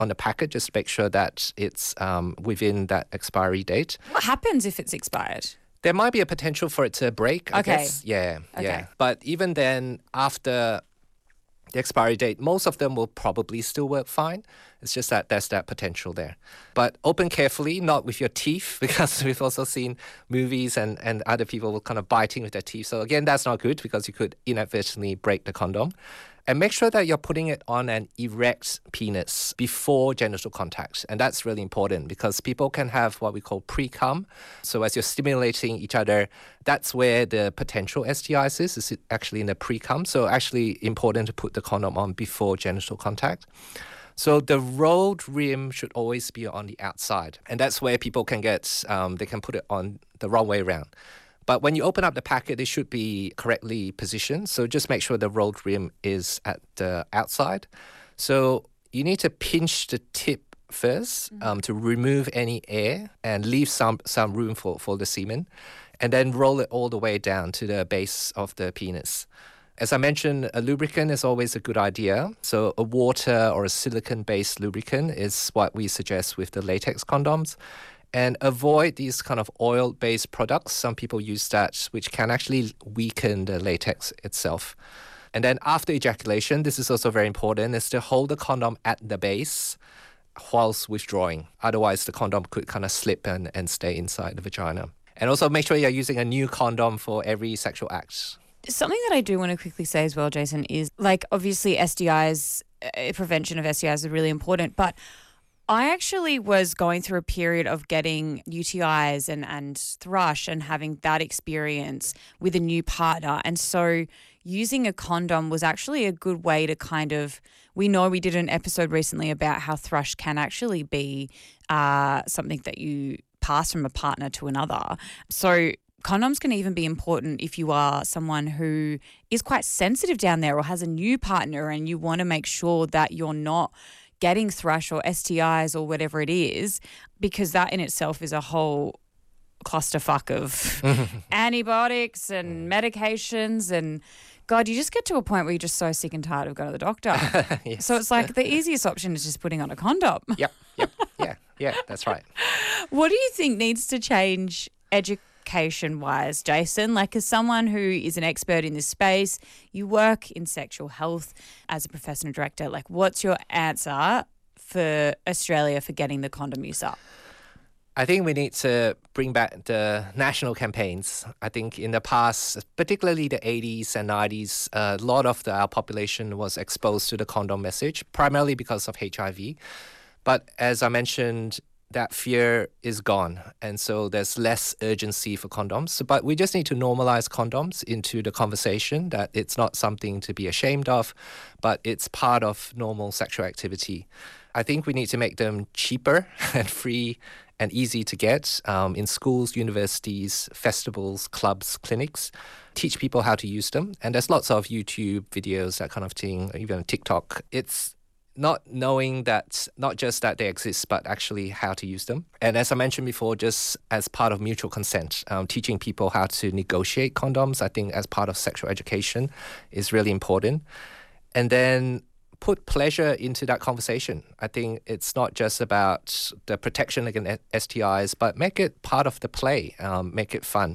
on the packet, just make sure that it's within that expiry date. What happens if it's expired? There might be a potential for it to break, I guess. Yeah. But even then, after the expiry date, most of them will probably still work fine. It's just that there's that potential there. But open carefully, not with your teeth, because we've also seen movies and other people kind of biting with their teeth. So again, that's not good because you could inadvertently break the condom. And make sure that you're putting it on an erect penis before genital contact. And that's really important because people can have what we call pre-cum. So as you're stimulating each other, that's where the potential STIs is actually in the pre-cum. So actually important to put the condom on before genital contact. So the rolled rim should always be on the outside. And that's where people can get, they can put it on the wrong way around. But when you open up the packet, it should be correctly positioned. So just make sure the rolled rim is at the outside. So you need to pinch the tip first to remove any air and leave some room for the semen. And then roll it all the way down to the base of the penis. As I mentioned, a lubricant is always a good idea. So a water or a silicone-based lubricant is what we suggest with the latex condoms. And avoid these kind of oil-based products. Some people use that, which can actually weaken the latex itself. And then after ejaculation, this is also very important, is to hold the condom at the base whilst withdrawing. Otherwise, the condom could kind of slip and stay inside the vagina. And also make sure you're using a new condom for every sexual act. Something that I do want to quickly say as well, Jason, is like obviously STIs, prevention of STIs is really important, but I actually was going through a period of getting UTIs and thrush and having that experience with a new partner. And so using a condom was actually a good way to kind of, we know we did an episode recently about how thrush can actually be something that you pass from a partner to another. So condoms can even be important if you are someone who is quite sensitive down there or has a new partner and you want to make sure that you're not getting thrush or STIs or whatever it is, because that in itself is a whole clusterfuck of antibiotics and medications and God, you just get to a point where you're just so sick and tired of going to the doctor. Yes. So it's like the easiest option is just putting on a condom. Yep, yeah, that's right. What do you think needs to change education-wise, Jason? Like as someone who is an expert in this space, you work in sexual health as a professional director, like what's your answer for Australia for getting the condom use up? I think we need to bring back the national campaigns. I think in the past, particularly the 80s and 90s, a lot of our population was exposed to the condom message, primarily because of HIV. But as I mentioned, that fear is gone. And so there's less urgency for condoms. But we just need to normalize condoms into the conversation, that it's not something to be ashamed of, but it's part of normal sexual activity. I think we need to make them cheaper and free and easy to get in schools, universities, festivals, clubs, clinics. Teach people how to use them. And there's lots of YouTube videos, that kind of thing, even TikTok. It's not knowing that, not just that they exist, but actually how to use them. And as I mentioned before, just as part of mutual consent, teaching people how to negotiate condoms, I think as part of sexual education is really important. And then put pleasure into that conversation. I think it's not just about the protection against STIs, but make it part of the play, make it fun.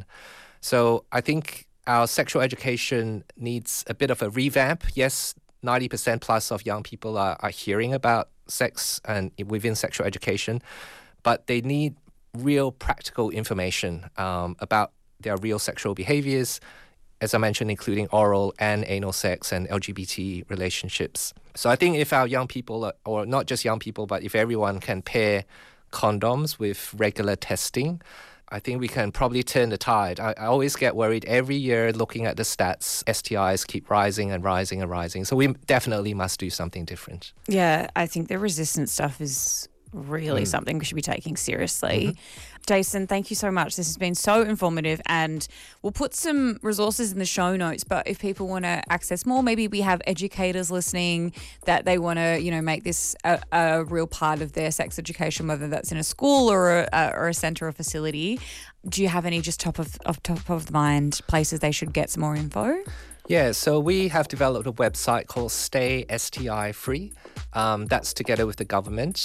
So I think our sexual education needs a bit of a revamp. Yes, 90% plus of young people are hearing about sex and within sexual education, but they need real practical information about their real sexual behaviors, as I mentioned, including oral and anal sex and LGBT relationships. So I think if our young people, or not just young people, but if everyone can pair condoms with regular testing, I think we can probably turn the tide. I always get worried every year looking at the stats. STIs keep rising and rising and rising. So we definitely must do something different. Yeah, I think the resistant stuff is really something we should be taking seriously. Jason, thank you so much. This has been so informative, and we'll put some resources in the show notes, but if people want to access more, maybe we have educators listening that they want to, you know, make this a real part of their sex education, whether that's in a school or a centre or facility. Do you have any just top of the mind places they should get some more info? Yeah, so we have developed a website called Stay STI Free. That's together with the government.